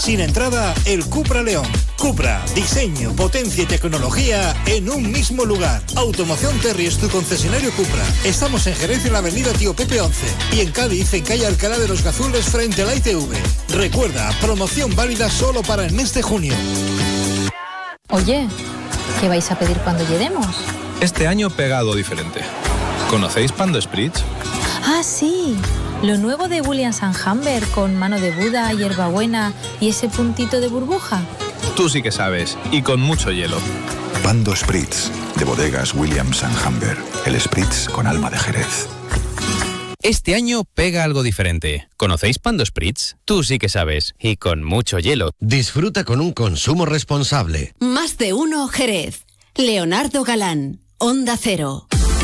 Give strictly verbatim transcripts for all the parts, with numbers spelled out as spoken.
Sin entrada, el Cupra León. Cupra, diseño, potencia y tecnología en un mismo lugar. Automoción Terry es tu concesionario Cupra. Estamos en Jerez en la avenida Tío Pepe once y en Cádiz en calle Alcalá de los Gazules frente a la I T V. Recuerda, promoción válida solo para el mes de junio. Oye, ¿qué vais a pedir cuando lleguemos? Este año pegado diferente. ¿Conocéis Pando Spritz? Ah, sí. Lo nuevo de Williams and Humber con mano de Buda, hierbabuena y ese puntito de burbuja. Tú sí que sabes, y con mucho hielo. Pando Spritz, de bodegas Williams and Humber. El Spritz con alma de Jerez. Este año pega algo diferente. ¿Conocéis Pando Spritz? Tú sí que sabes, y con mucho hielo. Disfruta con un consumo responsable. Más de uno Jerez. Leonardo Galán, Onda Cero.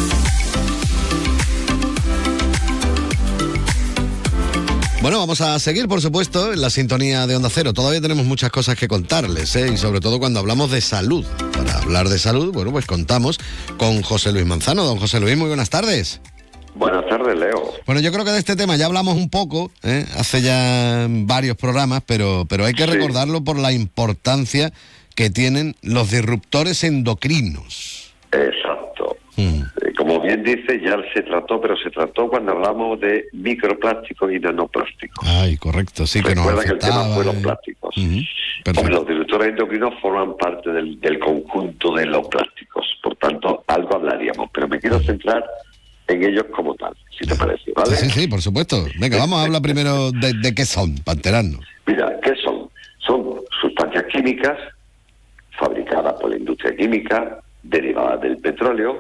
Bueno, vamos a seguir, por supuesto, en la sintonía de Onda Cero. Todavía tenemos muchas cosas que contarles, ¿eh? Y sobre todo cuando hablamos de salud. Para hablar de salud, bueno, pues contamos con José Luis Manzano. Don José Luis, muy buenas tardes. Buenas tardes, Leo. Bueno, yo creo que de este tema ya hablamos un poco, ¿eh? Hace ya varios programas, pero, pero hay que recordarlo por la importancia que tienen los disruptores endocrinos. Exacto. Mm. Como bien dice, ya se trató, pero se trató cuando hablamos de microplásticos y nanoplásticos. Ay, correcto, sí, que nos Recuerda que el tema afectaba, fue los eh. plásticos. Uh-huh. Pues los disruptores endocrinos forman parte del, del conjunto de los plásticos. Por tanto, algo hablaríamos, pero me quiero centrar en ellos como tal, si te parece, ¿vale? Sí, sí, sí, por supuesto. Venga, vamos a hablar primero de, de qué son, para enterarnos. Mira, ¿qué son? Son sustancias químicas fabricadas por la industria química, derivadas del petróleo,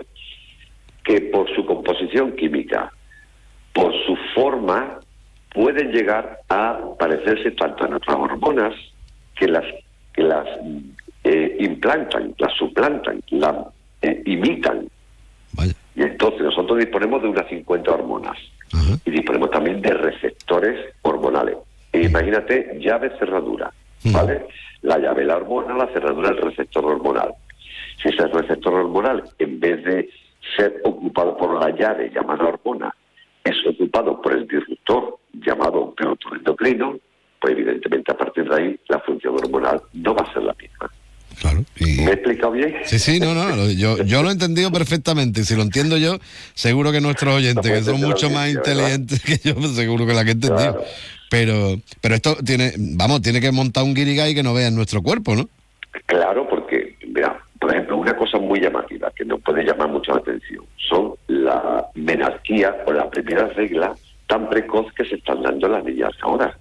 que por su composición química, por su forma, pueden llegar a parecerse tanto a nuestras hormonas, que las que las eh, implantan, las suplantan, las eh, imitan. Vaya. Y entonces nosotros disponemos de unas cincuenta hormonas. Uh-huh. Y disponemos también de receptores hormonales. E imagínate llave cerradura, ¿vale? Uh-huh. La llave la hormona, la cerradura el receptor hormonal. Si ese receptor hormonal, en vez de ser ocupado por la llave llamada hormona, es ocupado por el disruptor llamado disruptor endocrino, pues evidentemente a partir de ahí la función hormonal no va a ser la misma. Claro. Y... ¿Me he explicado bien? Sí, sí, no, no, yo, yo lo he entendido perfectamente. Si lo entiendo yo, seguro que nuestros oyentes, que son mucho más inteligentes que yo, pues seguro que la que he entendido. Claro. Pero, pero esto tiene, vamos, tiene que montar un guirigay que no vea en nuestro cuerpo, ¿no? Claro, porque, mira, por ejemplo, una cosa muy llamativa que nos puede llamar mucho la atención son la menarquía o la primera regla tan precoz que se están dando las niñas ahora.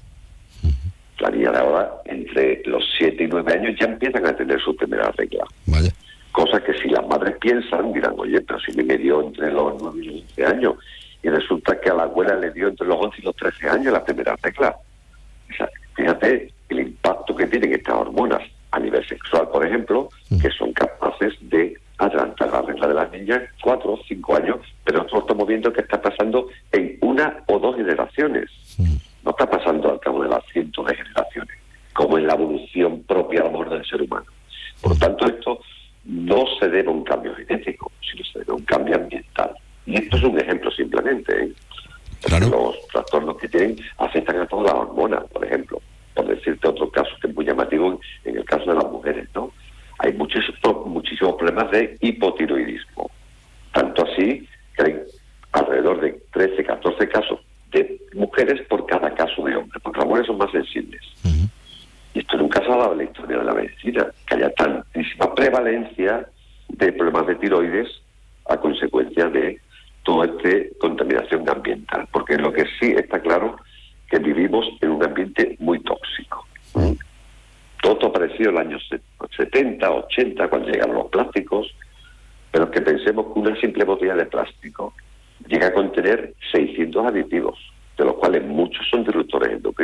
La niña de ahora, entre los siete y nueve años, ya empiezan a tener su primera regla. Vaya. Cosa que si las madres piensan, dirán, oye, pero si me dio entre los nueve y los once años, y resulta que a la abuela le dio entre los once y los trece años la primera regla. O sea, fíjate el impacto que tienen estas hormonas a nivel sexual, por ejemplo, mm. que son capaces de adelantar la regla de las niñas cuatro o cinco años, pero nosotros estamos viendo que está pasando en una o dos generaciones. Mm. No está pasando al cabo de las cientos de generaciones, como en la evolución propia a lo mejor del ser humano. Por tanto, esto no se debe a un cambio genético, sino se debe a un cambio ambiental. Y esto es un ejemplo simplemente, ¿eh? Claro. Los trastornos que tienen afectan a todas las hormonas, por ejemplo. Por decirte otro caso que es muy llamativo en el caso de las mujeres, ¿no? Hay muchísimos, muchísimos problemas de hipotiroidismo. Tanto así que hay alrededor de trece, catorce casos de mujeres por cada caso de hombre, porque las mujeres son más sensibles. Uh-huh. Y esto nunca se ha dado en la historia de la medicina, que haya tantísima prevalencia de problemas de tiroides a consecuencia de toda esta contaminación ambiental, porque lo que sí está claro que vivimos en un ambiente muy tóxico. ¿Mm? Todo apareció en los años setenta, ochenta, cuando llegaron los plásticos, pero que pensemos que una simple botella de plástico llega a contener seiscientos aditivos, de los cuales muchos son disruptores endocrinos.